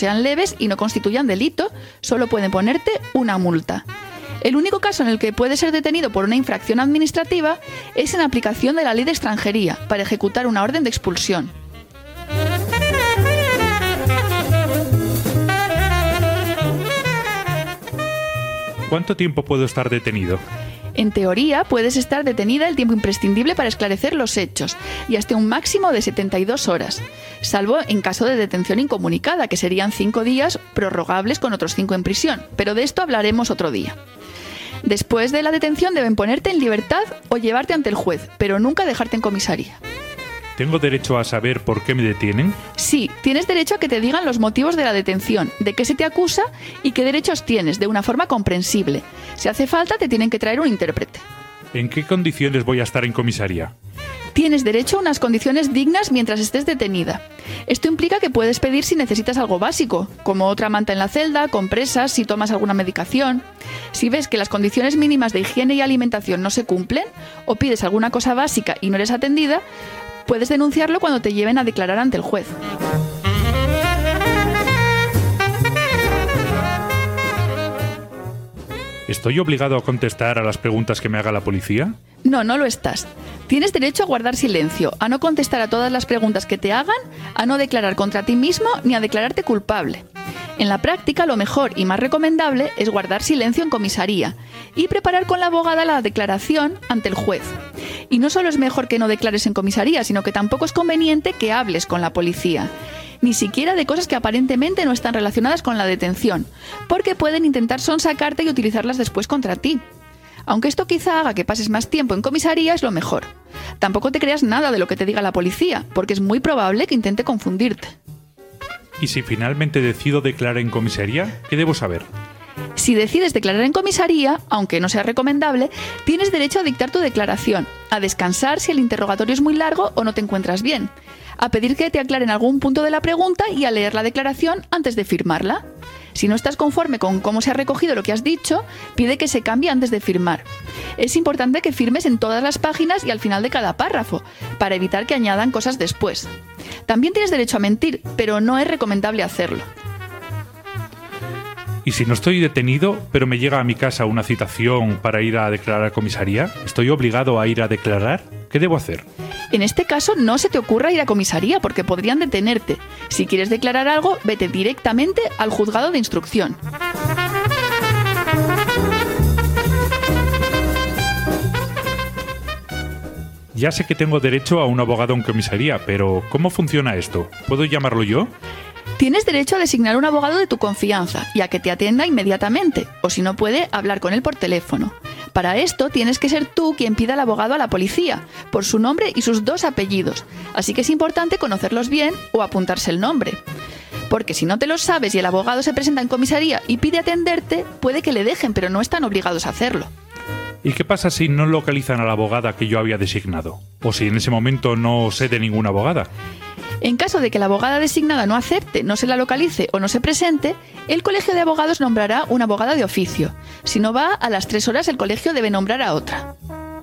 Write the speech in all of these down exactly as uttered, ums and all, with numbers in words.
sean leves y no constituyan delito, solo pueden ponerte una multa. El único caso en el que puede ser detenido por una infracción administrativa es en aplicación de la ley de extranjería, para ejecutar una orden de expulsión. ¿Cuánto tiempo puedo estar detenido? En teoría, puedes estar detenida el tiempo imprescindible para esclarecer los hechos, y hasta un máximo de setenta y dos horas, salvo en caso de detención incomunicada, que serían cinco días prorrogables con otros cinco en prisión, pero de esto hablaremos otro día. Después de la detención deben ponerte en libertad o llevarte ante el juez, pero nunca dejarte en comisaría. ¿Tengo derecho a saber por qué me detienen? Sí, tienes derecho a que te digan los motivos de la detención, de qué se te acusa y qué derechos tienes, de una forma comprensible. Si hace falta, te tienen que traer un intérprete. ¿En qué condiciones voy a estar en comisaría? Tienes derecho a unas condiciones dignas mientras estés detenida. Esto implica que puedes pedir si necesitas algo básico, como otra manta en la celda, compresas, si tomas alguna medicación. Si ves que las condiciones mínimas de higiene y alimentación no se cumplen, o pides alguna cosa básica y no eres atendida, puedes denunciarlo cuando te lleven a declarar ante el juez. ¿Estoy obligado a contestar a las preguntas que me haga la policía? No, no lo estás. Tienes derecho a guardar silencio, a no contestar a todas las preguntas que te hagan, a no declarar contra ti mismo ni a declararte culpable. En la práctica, lo mejor y más recomendable es guardar silencio en comisaría y preparar con la abogada la declaración ante el juez. Y no solo es mejor que no declares en comisaría, sino que tampoco es conveniente que hables con la policía, ni siquiera de cosas que aparentemente no están relacionadas con la detención, porque pueden intentar sonsacarte y utilizarlas después contra ti. Aunque esto quizá haga que pases más tiempo en comisaría, es lo mejor. Tampoco te creas nada de lo que te diga la policía, porque es muy probable que intente confundirte. ¿Y si finalmente decido declarar en comisaría, qué debo saber? Si decides declarar en comisaría, aunque no sea recomendable, tienes derecho a dictar tu declaración, a descansar si el interrogatorio es muy largo o no te encuentras bien, a pedir que te aclaren algún punto de la pregunta y a leer la declaración antes de firmarla. Si no estás conforme con cómo se ha recogido lo que has dicho, pide que se cambie antes de firmar. Es importante que firmes en todas las páginas y al final de cada párrafo, para evitar que añadan cosas después. También tienes derecho a mentir, pero no es recomendable hacerlo. ¿Y si no estoy detenido, pero me llega a mi casa una citación para ir a declarar a comisaría? ¿Estoy obligado a ir a declarar? ¿Qué debo hacer? En este caso no se te ocurra ir a comisaría porque podrían detenerte. Si quieres declarar algo, vete directamente al juzgado de instrucción. Ya sé que tengo derecho a un abogado en comisaría, pero ¿cómo funciona esto? ¿Puedo llamarlo yo? Tienes derecho a designar un abogado de tu confianza y a que te atienda inmediatamente, o si no puede, hablar con él por teléfono. Para esto tienes que ser tú quien pida al abogado a la policía, por su nombre y sus dos apellidos, así que es importante conocerlos bien o apuntarse el nombre. Porque si no te los sabes y el abogado se presenta en comisaría y pide atenderte, puede que le dejen, pero no están obligados a hacerlo. ¿Y qué pasa si no localizan a la abogada que yo había designado? ¿O si en ese momento no sé de ninguna abogada? En caso de que la abogada designada no acepte, no se la localice o no se presente, el colegio de abogados nombrará una abogada de oficio. Si no va, a las tres horas el colegio debe nombrar a otra.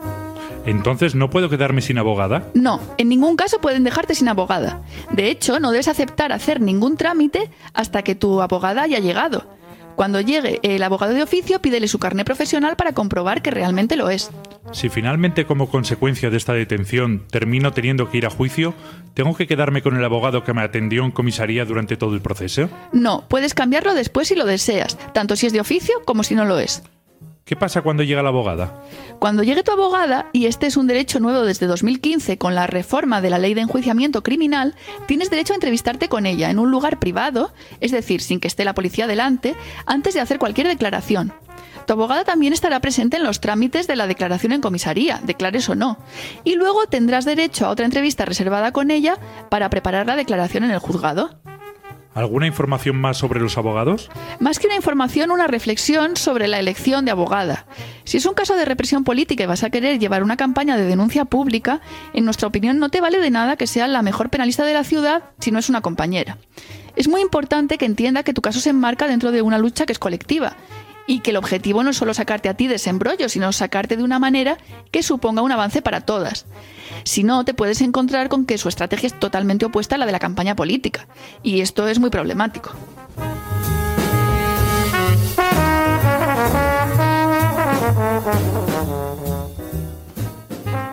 ¿Entonces no puedo quedarme sin abogada? No, en ningún caso pueden dejarte sin abogada. De hecho, no debes aceptar hacer ningún trámite hasta que tu abogada haya llegado. Cuando llegue el abogado de oficio, pídele su carné profesional para comprobar que realmente lo es. Si finalmente, como consecuencia de esta detención, termino teniendo que ir a juicio, ¿tengo que quedarme con el abogado que me atendió en comisaría durante todo el proceso? No, puedes cambiarlo después si lo deseas, tanto si es de oficio como si no lo es. ¿Qué pasa cuando llega la abogada? Cuando llegue tu abogada, y este es un derecho nuevo desde dos mil quince con la reforma de la Ley de Enjuiciamiento Criminal, tienes derecho a entrevistarte con ella en un lugar privado, es decir, sin que esté la policía delante, antes de hacer cualquier declaración. Tu abogada también estará presente en los trámites de la declaración en comisaría, declares o no, y luego tendrás derecho a otra entrevista reservada con ella para preparar la declaración en el juzgado. ¿Alguna información más sobre los abogados? Más que una información, una reflexión sobre la elección de abogada. Si es un caso de represión política y vas a querer llevar una campaña de denuncia pública, en nuestra opinión no te vale de nada que sea la mejor penalista de la ciudad si no es una compañera. Es muy importante que entienda que tu caso se enmarca dentro de una lucha que es colectiva y que el objetivo no es solo sacarte a ti de ese embrollo, sino sacarte de una manera que suponga un avance para todas. Si no, te puedes encontrar con que su estrategia es totalmente opuesta a la de la campaña política, y esto es muy problemático.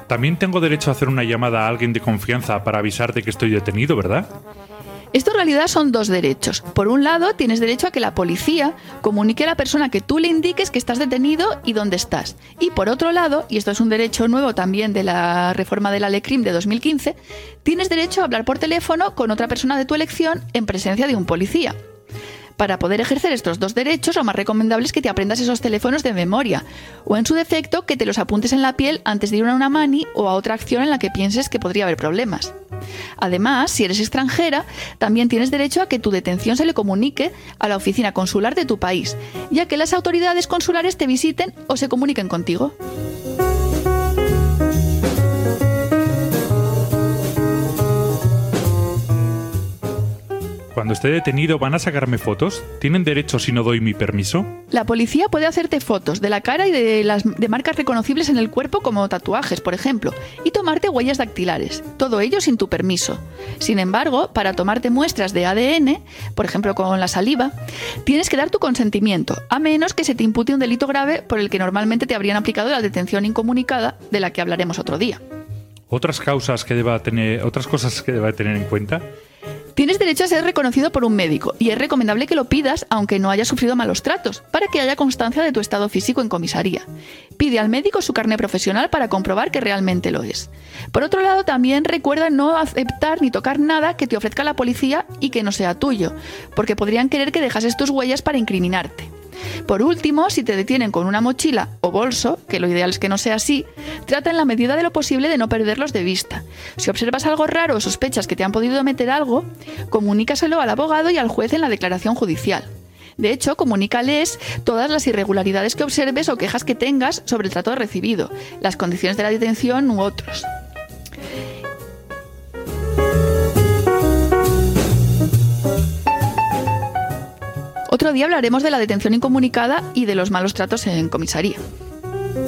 También tengo derecho a hacer una llamada a alguien de confianza para avisar de que estoy detenido, ¿verdad? Esto en realidad son dos derechos. Por un lado, tienes derecho a que la policía comunique a la persona que tú le indiques que estás detenido y dónde estás. Y por otro lado, y esto es un derecho nuevo también de la reforma de la Ley CRIM de dos mil quince, tienes derecho a hablar por teléfono con otra persona de tu elección en presencia de un policía. Para poder ejercer estos dos derechos, lo más recomendable es que te aprendas esos teléfonos de memoria, o en su defecto, que te los apuntes en la piel antes de ir a una mani o a otra acción en la que pienses que podría haber problemas. Además, si eres extranjera, también tienes derecho a que tu detención se le comunique a la oficina consular de tu país, y a que las autoridades consulares te visiten o se comuniquen contigo. Cuando esté detenido, ¿van a sacarme fotos? ¿Tienen derecho si no doy mi permiso? La policía puede hacerte fotos de la cara y de, las, de marcas reconocibles en el cuerpo como tatuajes, por ejemplo, y tomarte huellas dactilares, todo ello sin tu permiso. Sin embargo, para tomarte muestras de A D N, por ejemplo con la saliva, tienes que dar tu consentimiento, a menos que se te impute un delito grave por el que normalmente te habrían aplicado la detención incomunicada, de la que hablaremos otro día. ¿Otras causas que deba tener, otras cosas que deba tener en cuenta? Tienes derecho a ser reconocido por un médico y es recomendable que lo pidas aunque no hayas sufrido malos tratos, para que haya constancia de tu estado físico en comisaría. Pide al médico su carné profesional para comprobar que realmente lo es. Por otro lado, también recuerda no aceptar ni tocar nada que te ofrezca la policía y que no sea tuyo, porque podrían querer que dejases tus huellas para incriminarte. Por último, si te detienen con una mochila o bolso, que lo ideal es que no sea así, trata en la medida de lo posible de no perderlos de vista. Si observas algo raro o sospechas que te han podido meter algo, comunícaselo al abogado y al juez en la declaración judicial. De hecho, comunícales todas las irregularidades que observes o quejas que tengas sobre el trato recibido, las condiciones de la detención u otros. Otro día hablaremos de la detención incomunicada y de los malos tratos en comisaría.